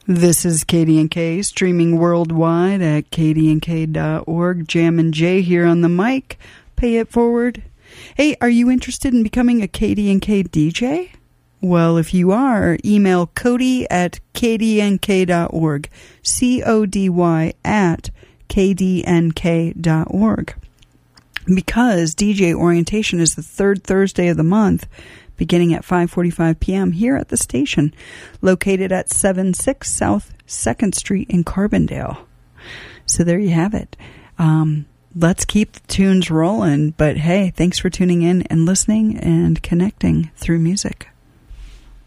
This is Katie and K, streaming worldwide at katieandk.org. Jam and Jay here on the mic. Pay it forward. Hey, are you interested in becoming a Katie and K DJ? Well, if you are, email Cody at katieandk.org. CODY at kdnk.org. Because DJ orientation is the third Thursday of the month, beginning at 5:45 p.m. here at the station, located at 76 South 2nd Street in Carbondale. So there you have it. Let's keep the tunes rolling. But hey, thanks for tuning in and listening and connecting through music.